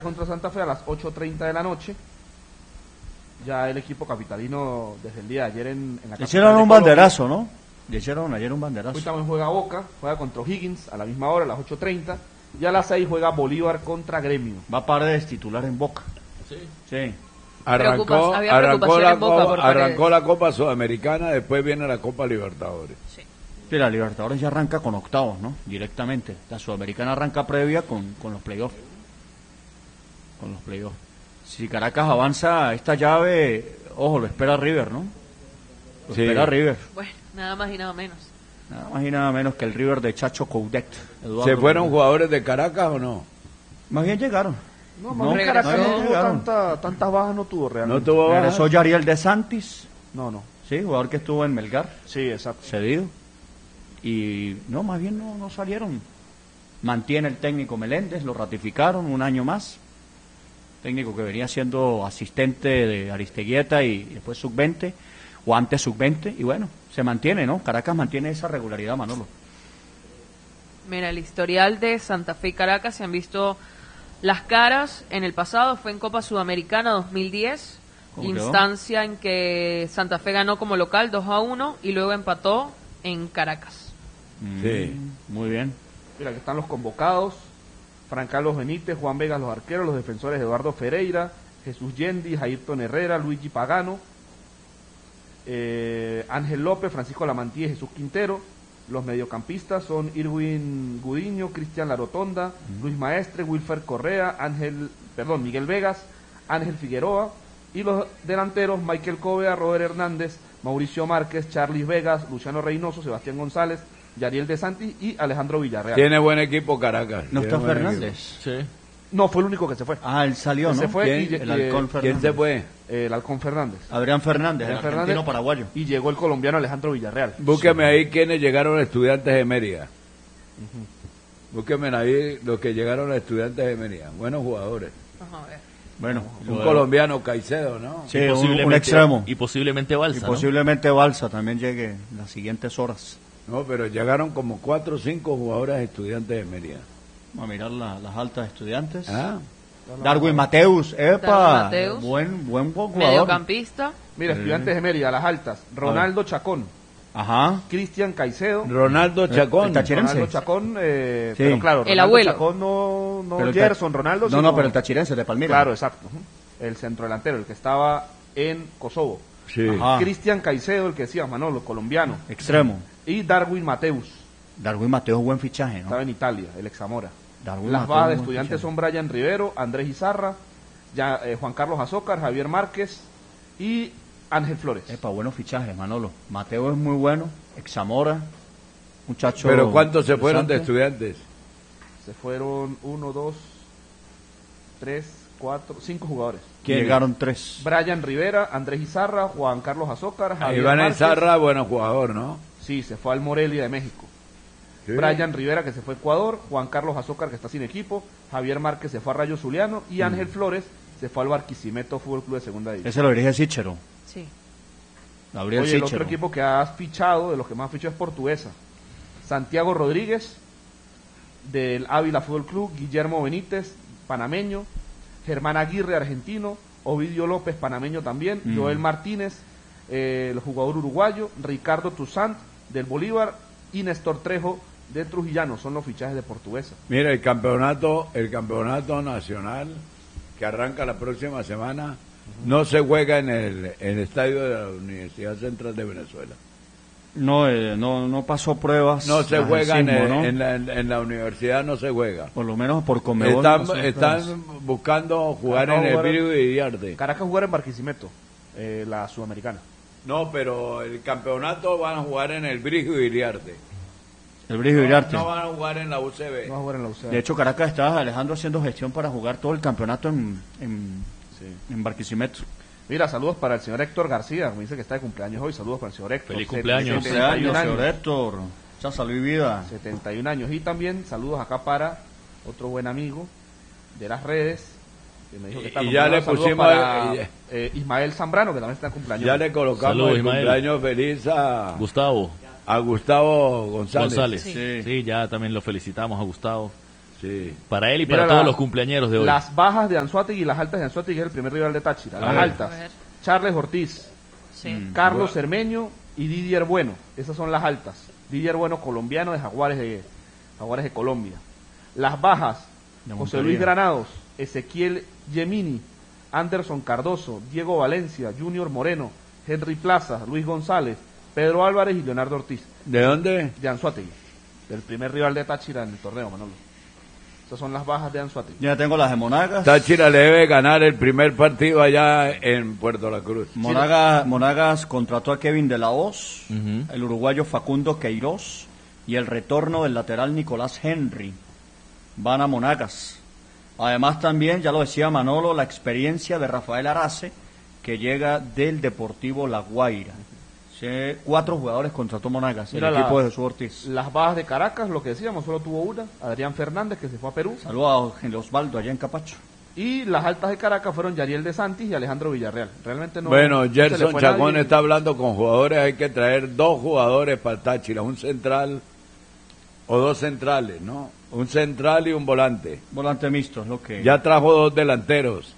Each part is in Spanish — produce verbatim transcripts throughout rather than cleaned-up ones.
contra Santa Fe a las ocho treinta de la noche. Ya el equipo capitalino desde el día de ayer en, en la Le hicieron un banderazo, ¿no? Le hicieron ayer un banderazo. Hoy también juega Boca, juega contra O'Higgins a la misma hora, a las ocho treinta. Y a las seis juega Bolívar contra Gremio. Va a Paredes titular en Boca. Sí. Sí. Arrancó, había arrancó, la, en Boca por copa, arrancó Paredes. la Copa Sudamericana, después viene la Copa Libertadores. Sí. Sí, la Libertadores ya arranca con octavos, ¿no? Directamente. La Sudamericana arranca previa con, con los playoffs. Con los playoffs. Si Caracas avanza a esta llave, ojo, lo espera River, ¿no? Lo Sí. espera River. Bueno, nada más y nada menos. Nada más y nada menos que el River de Chacho Coudet. Eduardo ¿Se fueron Coudet. jugadores de Caracas o no? Más bien llegaron. No, No, más bien Caracas regresó. no tuvo Llegaron. tanta, tantas bajas, no tuvo No realmente. tuvo bajas. Regresó Yariel de Santis, No, no. sí, jugador que estuvo en Melgar, Sí, exacto. cedido. Y no, más bien no, no salieron. Mantiene el técnico Meléndez, lo ratificaron un año más. Técnico que venía siendo asistente de Aristeguieta y después sub veinte, o antes sub veinte, y bueno, se mantiene, ¿no? Caracas mantiene esa regularidad, Manolo. Mira, el historial de Santa Fe y Caracas se han visto las caras en el pasado. Fue en Copa Sudamericana dos mil diez, ¿Cómo quedó? instancia en que Santa Fe ganó como local dos a uno y luego empató en Caracas. Sí. Mm, muy bien. Mira, que están los convocados. Fran Carlos Benítez, Juan Vegas, los arqueros, los defensores Eduardo Ferreira, Jesús Yendi, Ayrton Herrera, Luigi Pagano, eh, Ángel López, Francisco Lamantí y Jesús Quintero. Los mediocampistas son Irwin Gudiño, Cristian Larotonda, Luis Maestre, Wilfer Correa, Ángel, perdón, Miguel Vegas, Ángel Figueroa. Y los delanteros, Michael Covea, Robert Hernández, Mauricio Márquez, Charlis Vegas, Luciano Reynoso, Sebastián González, Yariel de Santis y Alejandro Villarreal. Tiene buen equipo Caracas. ¿No tiene está buen Fernández? Sí. No, fue el único que se fue. Ah, él salió, ¿no? Se fue ¿Quién? y, El y- Halcón equipo. Fernández. ¿Quién se fue? eh, el Halcón Fernández. Adrián Fernández, el Adrián argentino Fernández. paraguayo. Y llegó el colombiano Alejandro Villarreal. Búsqueme ahí quienes llegaron a Estudiantes de Mérida. Búsqueme ahí los que llegaron a Estudiantes de Mérida. Buenos jugadores. Vamos a ver. Bueno, Un lo- colombiano, Caicedo, ¿no? Sí, Y un, posiblemente- un extremo. Y posiblemente Y Balsa, ¿no? posiblemente Balsa también llegue en las siguientes horas. No, pero llegaron como cuatro o cinco jugadores a Estudiantes de Mérida. Vamos a mirar la- las altas estudiantes. ¿Ah? Darwin Mateus, epa, Darwin Mateus. buen, buen, buen jugador. Mediocampista. Mira, Estudiantes de Mérida, las altas. Ronaldo Chacón, Ajá. Cristian Caicedo. Ronaldo Chacón. el tachirense. Ronaldo Chacón, eh, Sí. pero claro, El Ronaldo abuelo. Chacón no, no Pero el ta- Gerson, Ronaldo. No, sino- no, pero el tachirense de Palmira. Claro, exacto. ujú. El centrodelantero, el que estaba en Kosovo. Sí. Ajá. Cristian Caicedo, el que decía Manolo, colombiano. Extremo. Y Darwin Mateus, Darwin Mateus, buen fichaje, ¿no? estaba en Italia, el ex Zamora. Darwin Las Mateus, bajas de buen Estudiantes fichaje. son Brian Rivero, Andrés Izarra, ya, eh, Juan Carlos Azócar, Javier Márquez y Ángel Flores. Epa, buenos fichajes, Manolo. Mateo es muy bueno, ex Zamora, muchacho. Pero ¿cuántos se fueron de interesante. Estudiantes? Se fueron uno, dos, tres, cuatro, cinco jugadores. ¿Quiénes? Llegaron tres. Brian Rivera, Andrés Izarra, Juan Carlos Azócar, Javier Iván Márquez. Izarra, bueno jugador, ¿no? Sí, se fue al Morelia de México. Sí. Brian Rivera, que se fue a Ecuador, Juan Carlos Azócar, que está sin equipo, Javier Márquez se fue a Rayo Zuliano y Ángel Flores se fue al Barquisimeto Fútbol Club de Segunda División. Ese lo dirige Sichero. Sí. Gabriel Oye, el Sichero. otro equipo que has fichado, de los que más fichó es Portuguesa. Santiago Rodríguez, del Ávila Fútbol Club, Guillermo Benítez, panameño, Germán Aguirre, argentino, Ovidio López, panameño también, Mm. Joel Martínez, eh, el jugador uruguayo, Ricardo Toussaint, del Bolívar, y Néstor Trejo, de Trujillano. Son los fichajes de Portuguesa. Mira, el campeonato, el campeonato nacional que arranca la próxima semana no se juega en el, en el estadio de la Universidad Central de Venezuela. No, eh, no, no pasó pruebas. No se de juega en, racismo, el- ¿no? en la, en la universidad, no se juega. Por lo menos por Conmebol. Están, no se están pruebas. buscando jugar Caracas en el jugar en- Virgo y Iriarte. Caracas jugar en Barquisimeto, eh, la sudamericana. No, pero el campeonato van a jugar en el Virgo y Iriarte. El Brigio Iriarte. No van a jugar en la U C B. No va a jugar en la U C B. De hecho, Caracas estaba Alejandro haciendo gestión para jugar todo el campeonato en, en, Sí. en Barquisimeto. Mira, saludos para el señor Héctor García, me dice que está de cumpleaños hoy. Saludos para el señor Héctor. Feliz Se- cumpleaños. setenta y un Cumpleaños, años. señor Héctor. Mucha salud y vida. setenta y un años. Y también saludos acá para otro buen amigo de las redes. Que me dijo que está Y ya le cumpliendo. Saludos pusimos para, el- eh, Ismael Zambrano, que también está de cumpleaños. Ya le colocamos Saludos, el Ismael. cumpleaños feliz a, Gustavo a Gustavo González. González. Sí. Sí. Sí. ya también lo felicitamos a Gustavo. Sí. Para él y Mira para la- todos los cumpleañeros de hoy. Las bajas de Anzoátegui y las altas de Anzoátegui es el primer rival de Táchira. A Las ver. altas. A ver. Charles Ortiz, Sí. Mm. Carlos Bueno. Cermeño y Didier Bueno. Esas son las altas. Didier Bueno, colombiano de Jaguares de, Jaguares de Colombia. Las bajas, De José Montería. Luis Granados, Ezequiel Gemini, Anderson Cardoso, Diego Valencia, Junior Moreno, Henry Plaza, Luis González, Pedro Álvarez y Leonardo Ortiz. ¿De dónde? De Anzoátegui, del primer rival de Táchira en el torneo, Manolo. Esas son las bajas de Anzoátegui. Ya tengo las de Monagas. Táchira le debe ganar el primer partido allá en Puerto La Cruz. Monagas, Monagas contrató a Kevin de la Hoz, Ujú. el uruguayo Facundo Queiroz y el retorno del lateral Nicolás Henry. Van a Monagas. Además también, ya lo decía Manolo, la experiencia de Rafael Arace, que llega del Deportivo La Guaira. Sí, cuatro jugadores contrató Monagas, Mira el la- equipo de Jesús Ortiz. Las bajas de Caracas, lo que decíamos, solo tuvo una, Adrián Fernández, que se fue a Perú. Saludos a Osvaldo allá en Capacho. Y las altas de Caracas fueron Yariel de Santis y Alejandro Villarreal. Realmente no. Bueno, no se le Gerson fue Chacón nadie. está hablando con jugadores, hay que traer dos jugadores para Táchira, un central o dos centrales, ¿no? Un central y un volante. Volante mixto es lo que... Ya trajo dos delanteros.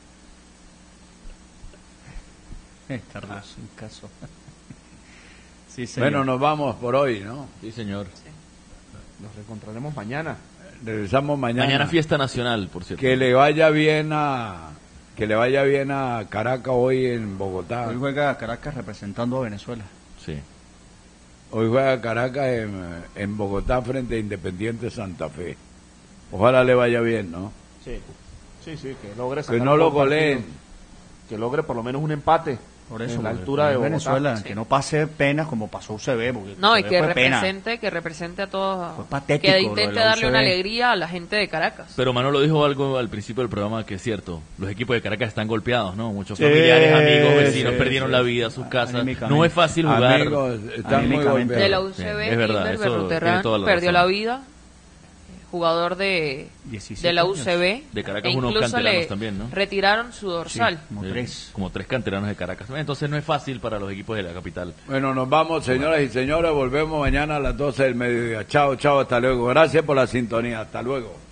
Eh, Carlos, un caso. Sí, señor. Bueno, nos vamos por hoy, ¿no? Sí, señor. Nos reencontraremos mañana. Regresamos mañana. Mañana fiesta nacional, por cierto. Que le vaya bien a que le vaya bien a Caracas hoy en Bogotá. Hoy juega Caracas representando a Venezuela. Sí. Hoy juega Caracas en, en Bogotá frente a Independiente Santa Fe. Ojalá le vaya bien, ¿no? Sí, sí, sí, que logre Que sacar no un lo buen partido. goleen. Que logre por lo menos un empate. Por eso, en la porque altura de es Bogotá. Venezuela, Sí. que no pase pena como pasó U C B. porque No, y U C B que fue pena. represente, que represente a todos. Fue patético Que lo intente de la darle U C B. una alegría a la gente de Caracas. Pero Manolo dijo algo al principio del programa que es cierto. Los equipos de Caracas están golpeados, ¿no? Muchos Sí, familiares, amigos, vecinos sí, perdieron sí. la vida, sus casas. Anímicamente. No es fácil jugar. Amigos, están muy Anímicamente. De la golpeados. U C B, Sí, es verdad, Hilmer eso Berruterrán tiene toda la perdió razón. la vida. Jugador de, diecisiete de la U C B. De Caracas e unos incluso canteranos le también, ¿no? retiraron su Sí, dorsal. como Eh, tres. Como tres canteranos de Caracas. Entonces no es fácil para los equipos de la capital. Bueno, nos vamos, señoras y señores. Volvemos mañana a las doce del mediodía. Chao, chao, hasta luego. Gracias por la sintonía. Hasta luego.